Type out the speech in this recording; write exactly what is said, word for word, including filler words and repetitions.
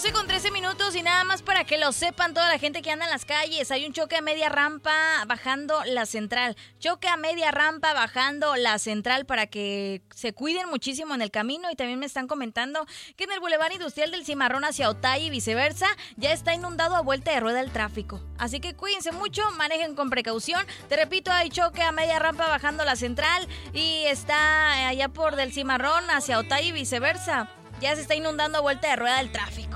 doce con trece minutos y nada más para que lo sepan toda la gente que anda en las calles. Hay un choque a media rampa bajando la central. Choque a media rampa bajando la central para que se cuiden muchísimo en el camino. Y también me están comentando que en el Boulevard Industrial del Cimarrón hacia Otay y viceversa ya está inundado a vuelta de rueda el tráfico. Así que cuídense mucho, manejen con precaución. Te repito, hay choque a media rampa bajando la central y está allá por del Cimarrón hacia Otay y viceversa. Ya se está inundando a vuelta de rueda el tráfico.